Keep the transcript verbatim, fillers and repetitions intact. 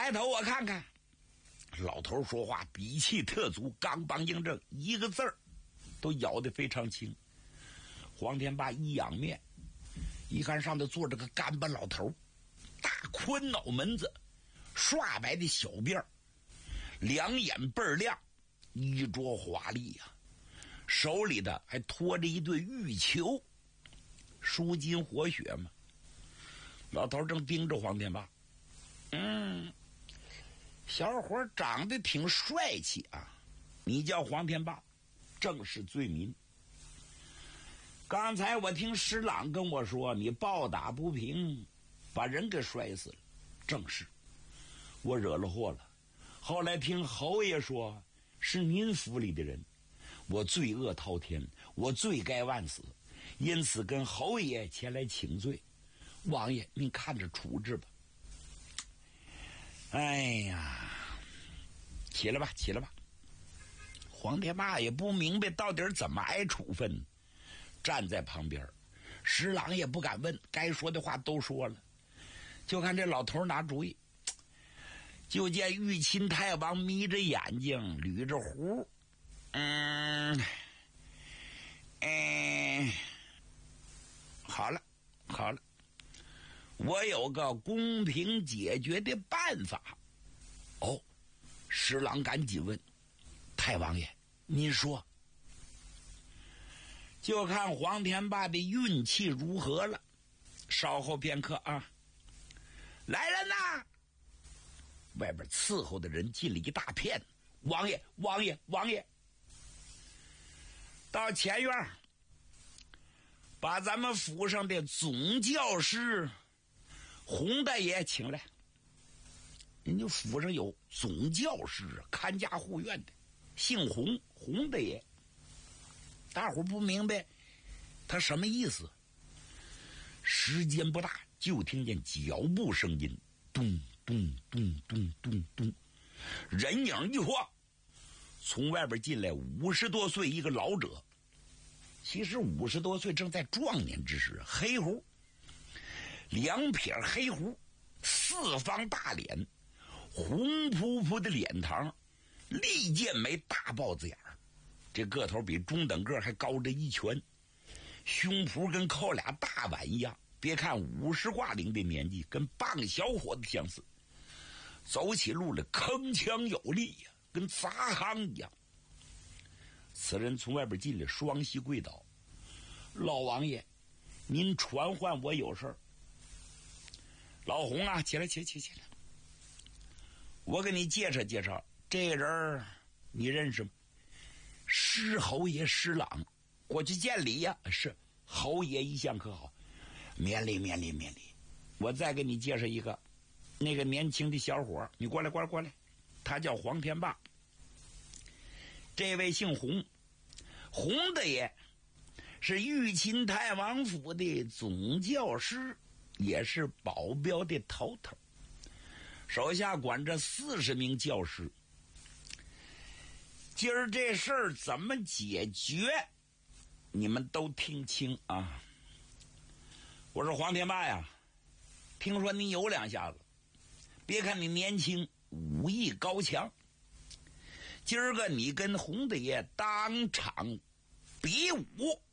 抬头我看看。老头说话笔气特足，刚梆硬正，一个字儿都咬得非常轻。黄天霸一仰面，一看上头坐着个干巴老头，大宽脑门子，刷白的小辫儿，两眼倍儿亮，衣着华丽呀、啊，手里的还托着一对玉球，舒筋活血嘛。老头正盯着黄天霸，嗯，小伙长得挺帅气啊，你叫黄天霸，正是罪民。刚才我听石朗跟我说你暴打不平，把人给摔死了，正是我惹了祸了。后来听侯爷说是您府里的人，我罪恶滔天，我罪该万死，因此跟侯爷前来请罪，王爷您看着处置吧。哎呀，起来吧起来吧。黄天霸也不明白到底怎么挨处分，站在旁边，石朗也不敢问，该说的话都说了。就看这老头拿主意，就见玉钦太王眯着眼睛，捋着胡，嗯，嗯，好了，好了，我有个公平解决的办法。哦，石朗赶紧问，太王爷，您说。就看黄天霸的运气如何了。稍后片刻啊，来人呐！外边伺候的人进了一大片。王爷，王爷，王爷！到前院，把咱们府上的总教师洪大爷请来。人家府上有总教师啊，看家护院的，姓洪，洪大爷。大伙不明白他什么意思。时间不大，就听见脚步声音，咚咚咚咚咚咚，人影一晃，从外边进来五十多岁一个老者。其实五十多岁正在壮年之时，黑胡，两撇黑胡，四方大脸，红扑扑的脸膛，利剑眉，大豹子眼儿。这个头比中等个还高着一拳，胸脯跟扣俩大碗一样。别看五十挂零的年纪，跟棒小伙子相似，走起路来铿锵有力呀、啊，跟砸夯一样。此人从外边进来，双膝跪倒：“老王爷，您传唤我有事儿。”老洪啊，起来起来起来起来！我给你介绍介绍，这人你认识吗？施侯爷施朗，过去见礼呀、啊。是，侯爷一向可好，免礼免礼免礼。我再给你介绍一个，那个年轻的小伙，你过来过来过来，他叫黄天霸。这位姓洪，洪大爷是玉钦太王府的总教师，也是保镖的头头，手下管着四十名教师。今儿这事儿怎么解决，你们都听清啊！我说黄天霸呀，听说你有两下子，别看你年轻，武艺高强，今儿个你跟洪大爷当场比武，